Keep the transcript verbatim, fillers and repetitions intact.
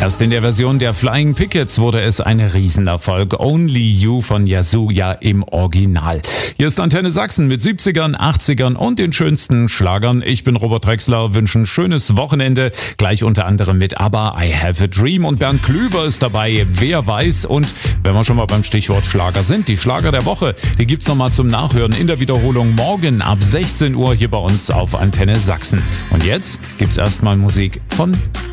Erst in der Version der Flying Pickets wurde es ein Riesenerfolg. Only You von Yazoo ja im Original. Hier ist Antenne Sachsen mit siebzigern, achtzigern und den schönsten Schlagern. Ich bin Robert Drexler, wünsche ein schönes Wochenende. Gleich unter anderem mit ABBA, I Have a Dream, und Bernd Klüver ist dabei, Wer weiß. Und wenn wir schon mal beim Stichwort Schlager sind, die Schlager der Woche, die gibt's nochmal zum Nachhören in der Wiederholung morgen ab sechzehn Uhr hier bei uns auf Antenne Sachsen. Und jetzt gibt's erstmal Musik von